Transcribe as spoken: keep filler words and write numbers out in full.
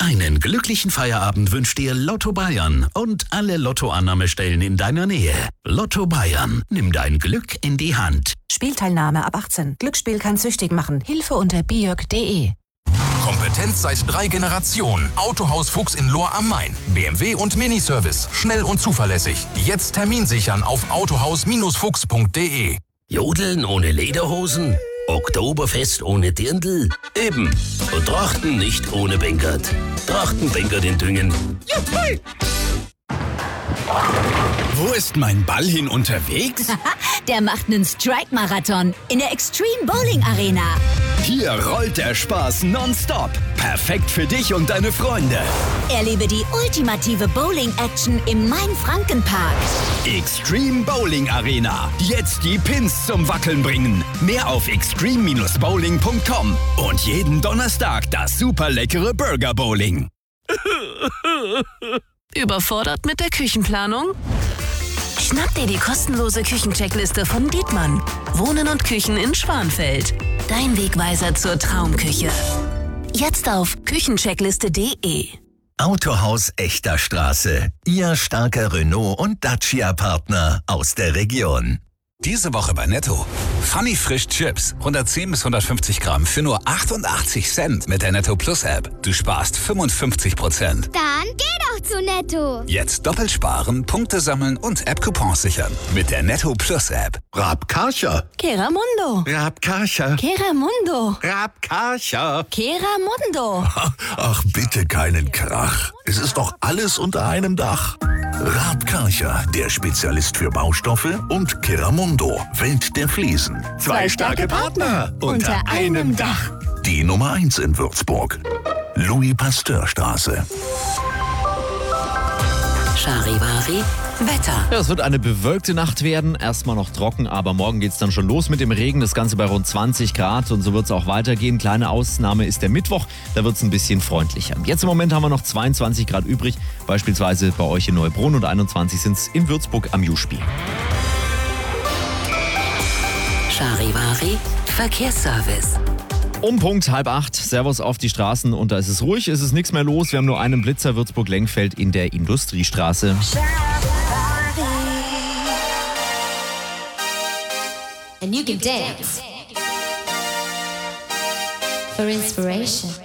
Einen glücklichen Feierabend wünscht dir Lotto Bayern und alle Lottoannahmestellen in deiner Nähe. Lotto Bayern, nimm dein Glück in die Hand. Spielteilnahme ab achtzehn. Glücksspiel kann süchtig machen. Hilfe unter biog punkt de. Kompetenz seit drei Generationen. Autohaus Fuchs in Lohr am Main. B M W und Miniservice. Schnell und zuverlässig. Jetzt Termin sichern auf autohaus Fuchs punkt de. Jodeln ohne Lederhosen? Oktoberfest ohne Dirndl? Eben. Und Trachten nicht ohne Bengert. Trachten Bengert in Düngen. Juhu. Wo ist mein Ball hin unterwegs? Der macht einen Strike-Marathon in der Extreme Bowling Arena. Hier rollt der Spaß nonstop. Perfekt für dich und deine Freunde. Erlebe die ultimative Bowling-Action im Main-Franken-Park. Extreme Bowling Arena. Jetzt die Pins zum Wackeln bringen. Mehr auf extreme Bindestrich bowling punkt com. Und jeden Donnerstag das super leckere Burger Bowling. Überfordert mit der Küchenplanung? Schnapp dir die kostenlose Küchencheckliste von Dietmann. Wohnen und Küchen in Schwanfeld. Dein Wegweiser zur Traumküche. Jetzt auf küchencheckliste punkt de. Autohaus Echter Straße. Ihr starker Renault- und Dacia-Partner aus der Region. Diese Woche bei Netto. Funny Frisch Chips. hundertzehn bis hundertfünfzig Gramm für nur achtundachtzig Cent mit der Netto Plus App. Du sparst fünfundfünfzig Prozent. Dann geh doch zu Netto. Jetzt doppelt sparen, Punkte sammeln und App-Coupons sichern. Mit der Netto Plus App. Rabkarcher. Keramundo. Rabkarcher. Keramundo. Rabkarcher. Keramundo. Ach, bitte keinen Krach. Es ist doch alles unter einem Dach. Raab Karcher, der Spezialist für Baustoffe, und Keramundo, Welt der Fliesen. Zwei starke Partner unter einem Dach. Die Nummer eins in Würzburg. Louis-Pasteur-Straße. Charivari, Wetter. Ja, es wird eine bewölkte Nacht werden. Erstmal noch trocken, aber morgen geht's dann schon los mit dem Regen. Das Ganze bei rund zwanzig Grad und so wird's auch weitergehen. Kleine Ausnahme ist der Mittwoch, da wird's ein bisschen freundlicher. Jetzt im Moment haben wir noch zweiundzwanzig Grad übrig, beispielsweise bei euch in Neubrunn, und einundzwanzig sind's in Würzburg am Juspiel. Charivari, Verkehrsservice. Um Punkt halb acht, Servus auf die Straßen, und da ist es ruhig, es ist nichts mehr los. Wir haben nur einen Blitzer, Würzburg-Lenkfeld in der Industriestraße. And you can dance for inspiration.